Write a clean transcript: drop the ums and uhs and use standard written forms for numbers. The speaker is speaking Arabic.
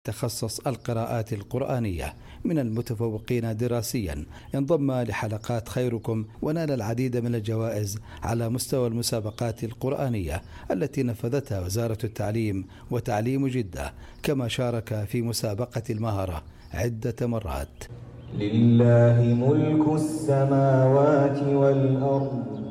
تخصص القراءات القرآنية من المتفوقين دراسيا، انضم لحلقات خيركم ونال العديد من الجوائز على مستوى المسابقات القرآنية التي نفذتها وزارة التعليم وتعليم جدة، كما شارك في مسابقة المهرة عدة مرات. لله ملك السماوات والأرض